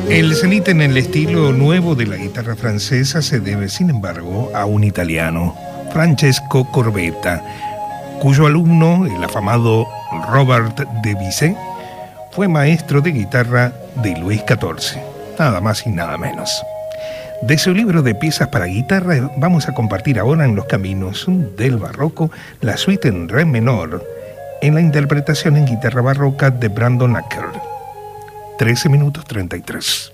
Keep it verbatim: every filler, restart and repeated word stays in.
El cenit en el estilo nuevo de la guitarra francesa se debe, sin embargo, a un italiano, Francesco Corbetta, cuyo alumno, el afamado Robert de Bizet, fue maestro de guitarra de Luis catorce, nada más y nada menos. De su libro de piezas para guitarra vamos a compartir ahora en los caminos del barroco la suite en re menor, en la interpretación en guitarra barroca de Brandon Acker. trece minutos treinta y tres.